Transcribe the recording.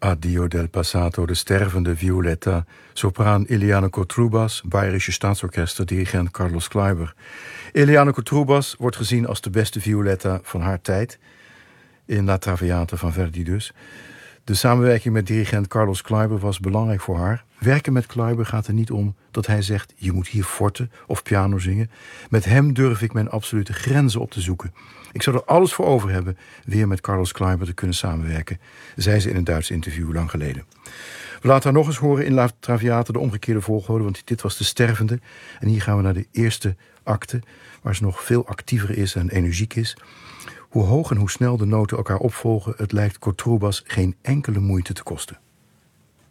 Addio del passato, de stervende Violetta. Sopraan Eliane Kotrubas, Bayerische Staatsorkester, dirigent Carlos Kleiber. Eliane Kotrubas wordt gezien als de beste Violetta van haar tijd. In La Traviata van Verdi dus. De samenwerking met dirigent Carlos Kleiber was belangrijk voor haar. Werken met Kleiber gaat er niet om dat hij zegt: je moet hier forte of piano zingen. Met hem durf ik mijn absolute grenzen op te zoeken. Ik zou er alles voor over hebben weer met Carlos Kleiber te kunnen samenwerken, zei ze in een Duits interview lang geleden. We laten haar nog eens horen in La Traviata, de omgekeerde volgorde, want dit was de stervende. En hier gaan we naar de eerste acte, waar ze nog veel actiever is en energiek is. Hoe hoog en hoe snel de noten elkaar opvolgen, het lijkt Kotrubas geen enkele moeite te kosten.